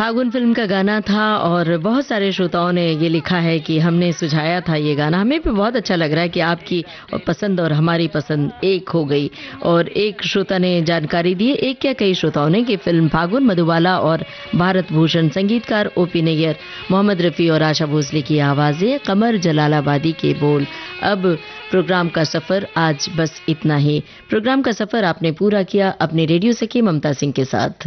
फागुन film का गाना था और बहुत सारे श्रोताओं ने ये लिखा है कि हमने सुझाया था ये गाना। हमें भी बहुत अच्छा लग रहा है कि आपकी पसंद और हमारी पसंद एक हो गई। और एक श्रोता ने जानकारी दी, एक क्या कई श्रोताओं ने, कि फिल्म फागुन मधुबाला और भारत भूषण, संगीतकार ओपी नैयर, मोहम्मद रफ़ी और आशा भोसले की आवाज़ें, कमर जलालाबादी के बोल। अब प्रोग्राम का सफर आज बस इतना ही। प्रोग्राम का सफर आपने पूरा किया अपने रेडियो सखी ममता सिंह के साथ।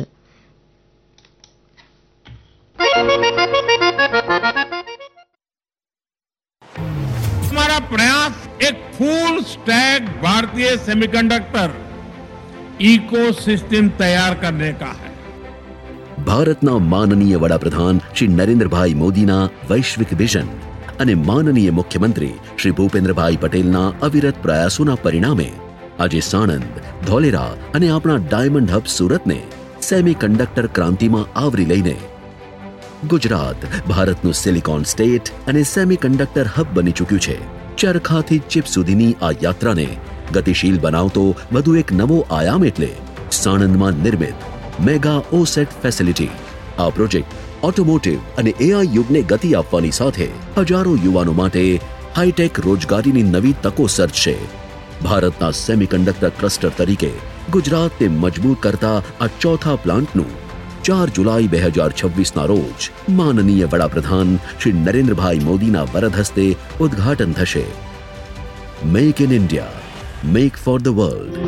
हमारा प्रयास एक फुल स्टैक भारतीय सेमीकंडक्टर इकोसिस्टम तैयार करने का है। ભારતના માનનીય વડાપ્રધાન શ્રી નરેન્દ્રભાઈ મોદીના વૈશ્વિક વિઝન અને માનનીય મુખ્યમંત્રી શ્રી ભૂપેન્દ્રભાઈ પટેલના અવિરત પ્રયાસોના પરિણામે આજે સાણંદ, ધોલેરા અને આપણા ડાયમંડ હબ સુરતને સેમીકન્ડક્ટર ક્રાંતિમાં આવરી લઈને ગુજરાત ભારતનું સિલિકોન સ્ટેટ અને સેમીકન્ડક્ટર હબ બની ચૂક્યું છે। ચરખાથી ચિપ સુધીની આ યાત્રાને ગતિશીલ બનાવતો વધુ એક નવો આયામ એટલે સાણંદમાં નિર્મિત મેગા ઓસેટ ફેસિલિટી। આ પ્રોજેક્ટ ઓટોમોટિવ અને એઆઈ યુગને ગતિ આપવાની સાથે હજારો યુવાનો માટે હાઈટેક રોજગારીની નવી તકો સર્જશે। ભારતના સેમીકન્ડક્ટર ક્લસ્ટર તરીકે ગુજરાતને મજબૂત કરતા આ ચોથા પ્લાન્ટનું 4 જુલાઈ 2026ના રોજ માનનીય વડાપ્રધાન શ્રી નરેન્દ્રભાઈ મોદીના વરદ હસ્તે ઉદ્ઘાટન થશે। Make in India, make for the world.